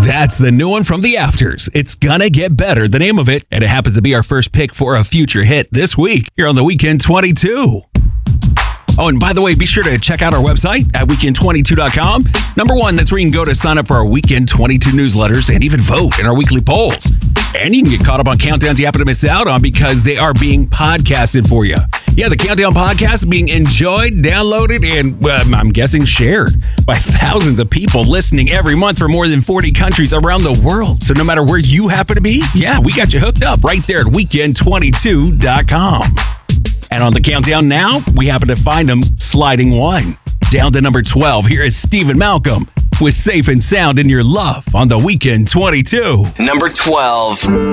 That's the new one from The Afters. It's Gonna Get Better, the name of it, and it happens to be our first pick for a future hit this week here on the Weekend 22. Oh, and by the way, be sure to check out our website at weekend22.com. Number one, that's where you can go to sign up for our Weekend 22 newsletters and even vote in our weekly polls. And you can get caught up on countdowns you happen to miss out on because they are being podcasted for you. Yeah, the Countdown podcast is being enjoyed, downloaded, and I'm guessing shared by thousands of people listening every month from more than 40 countries around the world. So no matter where you happen to be, yeah, we got you hooked up right there at weekend22.com. And on the countdown now, we happen to find them sliding one. Down to number 12, here is Stephen Malcolm with Safe and Sound in Your Love on the Weekend 22. Number 12.